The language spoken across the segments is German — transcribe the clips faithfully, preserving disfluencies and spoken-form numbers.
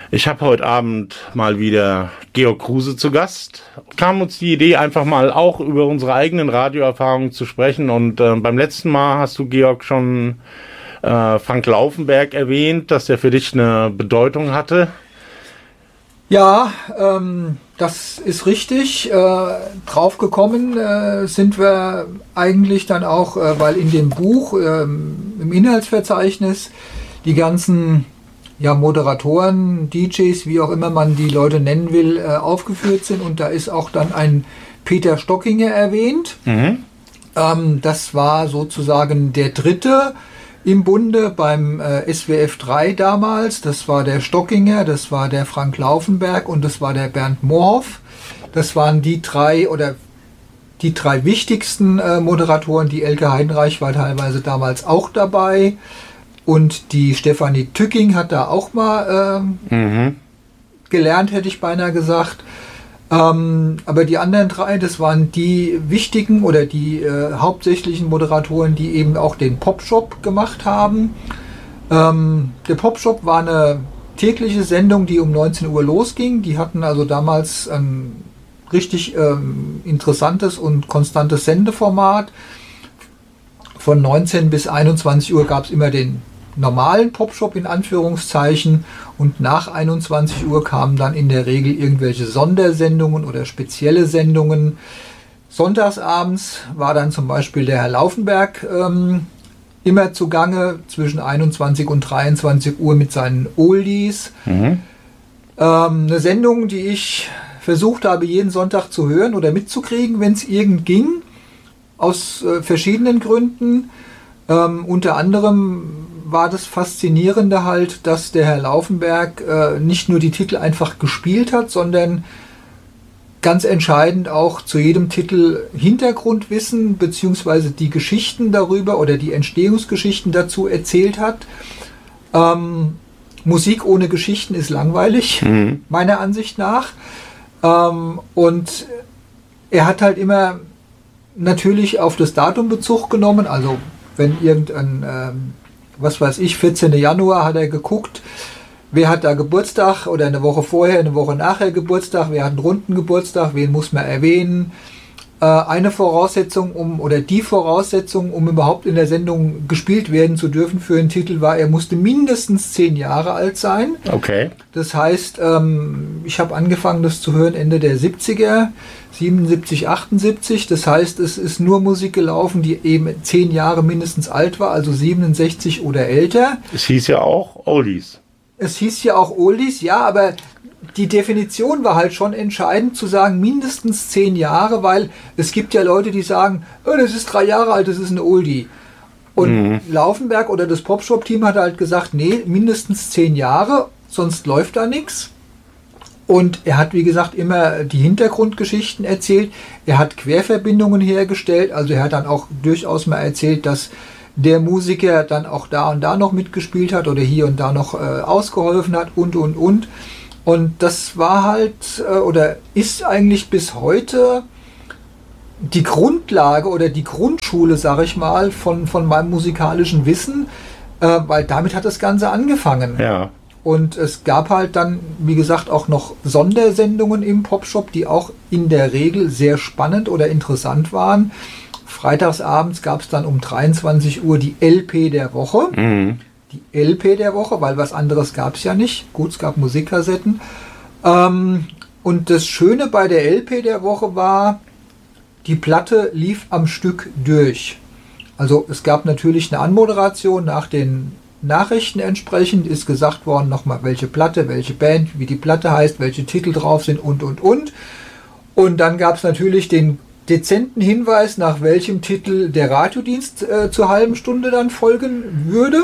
Ich habe heute Abend mal wieder Georg Kruse zu Gast. Kam uns die Idee, einfach mal auch über unsere eigenen Radioerfahrungen zu sprechen. Und äh, beim letzten Mal hast du, Georg, schon äh, Frank Laufenberg erwähnt, dass der für dich eine Bedeutung hatte. Ja, ähm, das ist richtig. Äh, draufgekommen äh, sind wir eigentlich dann auch, äh, weil in dem Buch, äh, im Inhaltsverzeichnis, die ganzen ja, Moderatoren, D Js, wie auch immer man die Leute nennen will, äh, aufgeführt sind. Und da ist auch dann ein Peter Stockinger erwähnt. Mhm. Ähm, das war sozusagen der dritte im Bunde beim äh, S W F drei damals. Das war der Stockinger, das war der Frank Laufenberg und das war der Bernd Moorhoff. Das waren die drei oder die drei wichtigsten äh, Moderatoren. Die Elke Heidenreich war teilweise damals auch dabei. Und die Stefanie Tücking hat da auch mal ähm, mhm. gelernt, hätte ich beinahe gesagt. Ähm, aber die anderen drei, das waren die wichtigen oder die äh, hauptsächlichen Moderatoren, die eben auch den Popshop gemacht haben. Ähm, der Popshop war eine tägliche Sendung, die um neunzehn Uhr losging. Die hatten also damals ein richtig ähm, interessantes und konstantes Sendeformat. Von neunzehn bis einundzwanzig Uhr gab es immer den normalen Popshop in Anführungszeichen und nach einundzwanzig Uhr kamen dann in der Regel irgendwelche Sondersendungen oder spezielle Sendungen. Sonntagsabends war dann zum Beispiel der Herr Laufenberg ähm, immer zugange zwischen einundzwanzig und dreiundzwanzig Uhr mit seinen Oldies. Mhm. Ähm, eine Sendung, die ich versucht habe, jeden Sonntag zu hören oder mitzukriegen, wenn es irgend ging, aus äh, verschiedenen Gründen. Ähm, unter anderem war das Faszinierende halt, dass der Herr Laufenberg äh, nicht nur die Titel einfach gespielt hat, sondern ganz entscheidend auch zu jedem Titel Hintergrundwissen beziehungsweise die Geschichten darüber oder die Entstehungsgeschichten dazu erzählt hat. Ähm, Musik ohne Geschichten ist langweilig, mhm. meiner Ansicht nach. Ähm, und er hat halt immer natürlich auf das Datum Bezug genommen, also wenn irgendein, ähm, was weiß ich, vierzehnten Januar hat er geguckt, wer hat da Geburtstag oder eine Woche vorher, eine Woche nachher Geburtstag, wer hat einen runden Geburtstag, wen muss man erwähnen. Äh, eine Voraussetzung, um oder die Voraussetzung, um überhaupt in der Sendung gespielt werden zu dürfen für einen Titel war, er musste mindestens zehn Jahre alt sein. Okay. Das heißt, ähm, ich habe angefangen, das zu hören Ende der siebziger, siebenundsiebzig, achtundsiebzig. Das heißt, es ist nur Musik gelaufen, die eben zehn Jahre mindestens alt war, also siebenundsechzig oder älter. Es hieß ja auch Oldies. Es hieß ja auch Oldies, ja, aber die Definition war halt schon entscheidend zu sagen, mindestens zehn Jahre, weil es gibt ja Leute, die sagen, oh, das ist drei Jahre alt, das ist ein Oldie. Und mhm. Laufenberg oder das Popshop-Team hat halt gesagt, nee, mindestens zehn Jahre, sonst läuft da nichts. Und er hat, wie gesagt, immer die Hintergrundgeschichten erzählt. Er hat Querverbindungen hergestellt, also er hat dann auch durchaus mal erzählt, dass der Musiker dann auch da und da noch mitgespielt hat oder hier und da noch äh, ausgeholfen hat und, und, und. Und das war halt äh, oder ist eigentlich bis heute die Grundlage oder die Grundschule, sag ich mal, von, von meinem musikalischen Wissen, äh, weil damit hat das Ganze angefangen. Ja. Und es gab halt dann, wie gesagt, auch noch Sondersendungen im Popshop, die auch in der Regel sehr spannend oder interessant waren. Freitagsabends gab es dann um dreiundzwanzig Uhr die L P der Woche. Mhm. Die L P der Woche, weil was anderes gab es ja nicht. Gut, es gab Musikkassetten. Ähm, und das Schöne bei der L P der Woche war, die Platte lief am Stück durch. Also es gab natürlich eine Anmoderation nach den Nachrichten entsprechend, ist gesagt worden nochmal, welche Platte, welche Band, wie die Platte heißt, welche Titel drauf sind und, und, und. Und dann gab es natürlich den dezenten Hinweis, nach welchem Titel der Radiodienst äh, zur halben Stunde dann folgen würde.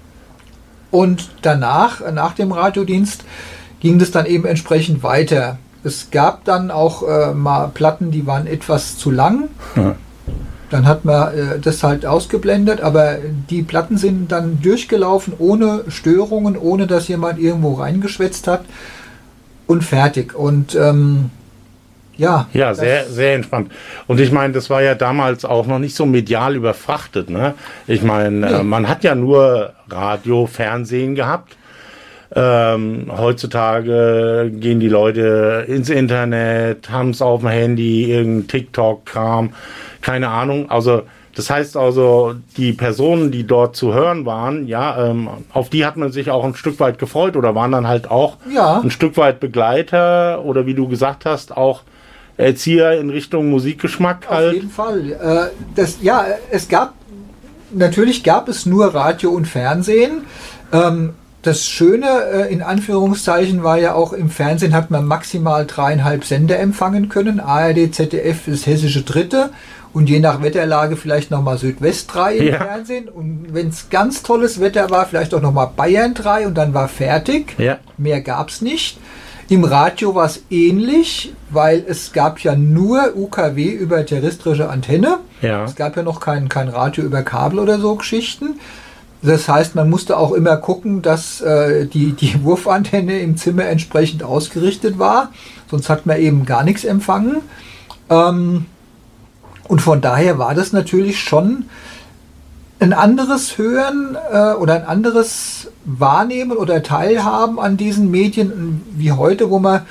Und danach, nach dem Radiodienst, ging das dann eben entsprechend weiter. Es gab dann auch äh, mal Platten, die waren etwas zu lang. Hm. Dann hat man äh, das halt ausgeblendet, aber die Platten sind dann durchgelaufen, ohne Störungen, ohne dass jemand irgendwo reingeschwätzt hat und fertig. Und ähm, ja. Ja, sehr, sehr entspannt. Und ich meine, das war ja damals auch noch nicht so medial überfrachtet, ne? Ich meine, nee. äh, man hat ja nur Radio, Fernsehen gehabt. Ähm, heutzutage gehen die Leute ins Internet, haben es auf dem Handy, irgendein TikTok-Kram, keine Ahnung. Also das heißt also, die Personen, die dort zu hören waren, ja, ähm, auf die hat man sich auch ein Stück weit gefreut oder waren dann halt auch Ja. ein Stück weit Begleiter oder wie du gesagt hast, auch Erzieher in Richtung Musikgeschmack halt. Auf jeden Fall. Äh, das, ja, es gab, natürlich gab es nur Radio und Fernsehen. Ähm, das Schöne, äh, in Anführungszeichen, war ja auch, im Fernsehen hat man maximal dreieinhalb Sender empfangen können. A R D, Z D F, das hessische Dritte und je nach Wetterlage vielleicht nochmal Südwest drei im Ja. Fernsehen. Und wenn es ganz tolles Wetter war, vielleicht auch nochmal Bayern drei und dann war fertig. Ja. Mehr gab es nicht. Im Radio war es ähnlich, weil es gab ja nur U K W über terrestrische Antenne. Ja. Es gab ja noch kein, kein Radio über Kabel oder so Geschichten. Das heißt, man musste auch immer gucken, dass äh, die, die Wurfantenne im Zimmer entsprechend ausgerichtet war. Sonst hat man eben gar nichts empfangen. Ähm, und von daher war das natürlich schon ein anderes Hören äh, oder ein anderes Wahrnehmen oder Teilhaben an diesen Medien wie heute, wo man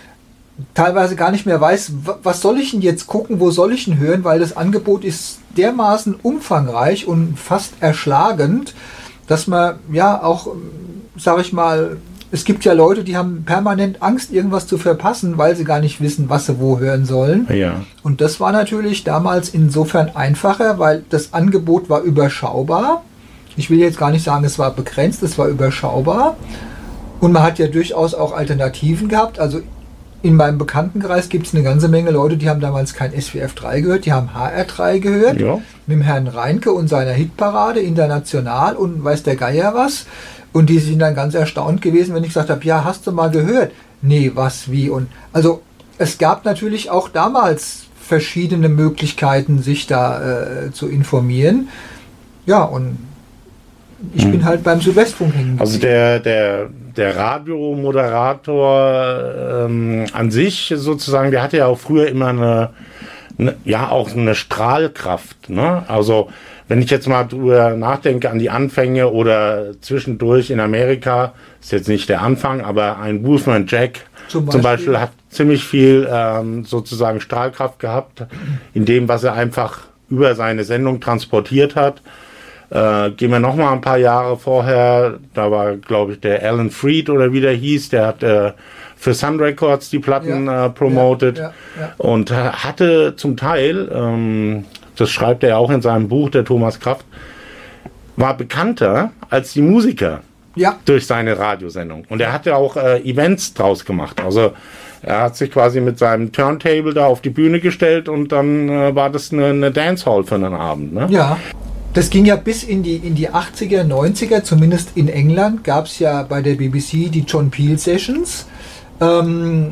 teilweise gar nicht mehr weiß, was soll ich denn jetzt gucken, wo soll ich denn hören, weil das Angebot ist dermaßen umfangreich und fast erschlagend, dass man ja auch, sag ich mal, es gibt ja Leute, die haben permanent Angst, irgendwas zu verpassen, weil sie gar nicht wissen, was sie wo hören sollen. Ja. Und das war natürlich damals insofern einfacher, weil das Angebot war überschaubar. Ich will jetzt gar nicht sagen, es war begrenzt, es war überschaubar. Und man hat ja durchaus auch Alternativen gehabt. Also in meinem Bekanntenkreis gibt es eine ganze Menge Leute, die haben damals kein S W F drei gehört, die haben H R drei gehört. Ja. Mit dem Herrn Reinke und seiner Hitparade international und weiß der Geier was. Und die sind dann ganz erstaunt gewesen, wenn ich gesagt habe, ja, hast du mal gehört? Nee, was, wie? Und also es gab natürlich auch damals verschiedene Möglichkeiten, sich da äh, zu informieren. Ja, und ich hm. bin halt beim Südwestfunk hängen. Also der, der, der Radiomoderator ähm, an sich sozusagen, der hatte ja auch früher immer eine, eine ja auch eine Strahlkraft, ne? Also wenn ich jetzt mal drüber nachdenke an die Anfänge oder zwischendurch in Amerika, ist jetzt nicht der Anfang, aber ein Wolfman Jack zum Beispiel, zum Beispiel hat ziemlich viel ähm, sozusagen Strahlkraft gehabt, in dem, was er einfach über seine Sendung transportiert hat. Äh, gehen wir noch mal ein paar Jahre vorher, da war, glaube ich, der Alan Freed oder wie der hieß, der hat äh, für Sun Records die Platten ja, äh, promotet ja, ja, ja. und äh, hatte zum Teil, ähm, das schreibt er auch in seinem Buch, der Thomas Kraft, war bekannter als die Musiker ja. durch seine Radiosendung. Und er hat ja auch äh, Events draus gemacht. Also er hat sich quasi mit seinem Turntable da auf die Bühne gestellt und dann äh, war das eine, eine Dancehall für einen Abend. Ne? Ja, das ging ja bis in die, in die achtziger, neunziger, zumindest in England gab es ja bei der B B C die John Peel Sessions. Ähm,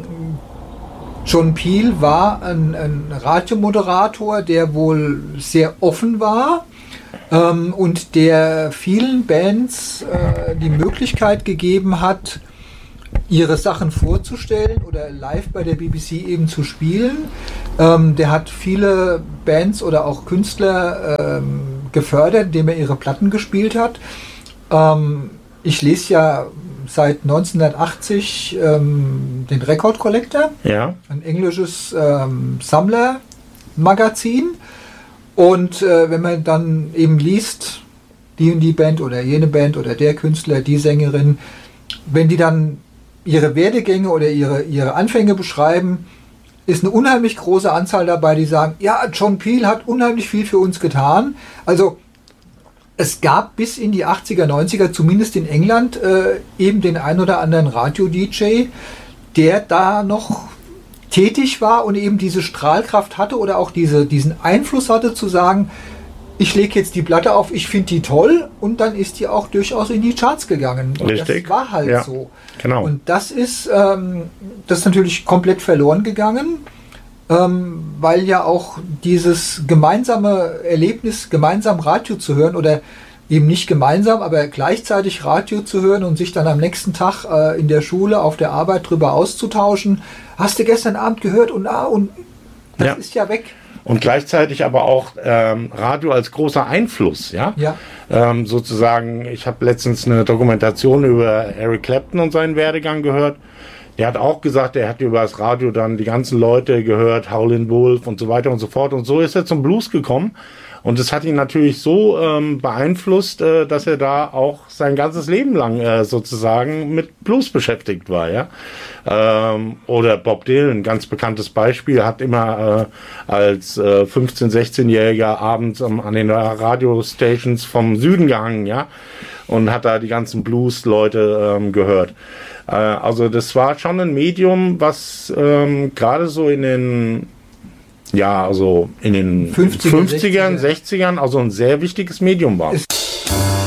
John Peel war ein, ein Radiomoderator, der wohl sehr offen war ähm, und der vielen Bands äh, die Möglichkeit gegeben hat, ihre Sachen vorzustellen oder live bei der B B C eben zu spielen. Ähm, der hat viele Bands oder auch Künstler ähm, gefördert, indem er ihre Platten gespielt hat. Ähm, ich lese ja seit neunzehnhundertachtzig ähm, den Record Collector, ja. ein englisches ähm, Sammlermagazin. Und äh, wenn man dann eben liest, die und die Band oder jene Band oder der Künstler, die Sängerin, wenn die dann ihre Werdegänge oder ihre, ihre Anfänge beschreiben, ist eine unheimlich große Anzahl dabei, die sagen, ja, John Peel hat unheimlich viel für uns getan. Also es gab bis in die achtziger, neunziger, zumindest in England, äh, eben den ein oder anderen Radio-D J, der da noch tätig war und eben diese Strahlkraft hatte oder auch diese, diesen Einfluss hatte, zu sagen, ich lege jetzt die Platte auf, ich finde die toll und dann ist die auch durchaus in die Charts gegangen. Und Richtig. Das war halt ja, so. Genau. Und das ist, ähm, das ist natürlich komplett verloren gegangen. Ähm, weil ja auch dieses gemeinsame Erlebnis, gemeinsam Radio zu hören oder eben nicht gemeinsam, aber gleichzeitig Radio zu hören und sich dann am nächsten Tag äh, in der Schule, auf der Arbeit drüber auszutauschen. Hast du gestern Abend gehört und ah, und Das ja. ist ja weg. Und gleichzeitig aber auch ähm, Radio als großer Einfluss, ja. Ja. Ähm, sozusagen, ich habe letztens eine Dokumentation über Eric Clapton und seinen Werdegang gehört. Der hat auch gesagt, er hat über das Radio dann die ganzen Leute gehört, Howlin' Wolf und so weiter und so fort. Und so ist er zum Blues gekommen. Und es hat ihn natürlich so ähm, beeinflusst, äh, dass er da auch sein ganzes Leben lang äh, sozusagen mit Blues beschäftigt war, ja. Ähm, oder Bob Dylan, ganz bekanntes Beispiel, hat immer äh, als äh, fünfzehn-, sechzehnjähriger abends ähm, an den Radiostations vom Süden gehangen, ja. Und hat da die ganzen Blues-Leute ähm, gehört. Äh, also das war schon ein Medium, was ähm, gerade so in den Ja, also in den fünfzigern, sechzigern, also ein sehr wichtiges Medium war.